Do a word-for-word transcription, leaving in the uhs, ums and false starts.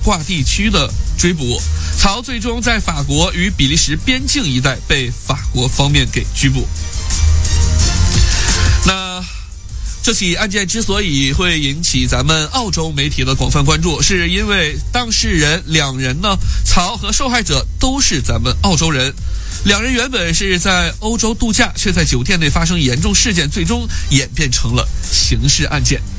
挂地区的追捕，曹最终在法国与比利时边境一带被法国方面给拘捕。那这起案件之所以会引起咱们澳洲媒体的广泛关注，是因为当事人两人呢，曹和受害者都是咱们澳洲人，两人原本是在欧洲度假，却在酒店内发生严重事件，最终演变成了刑事案件。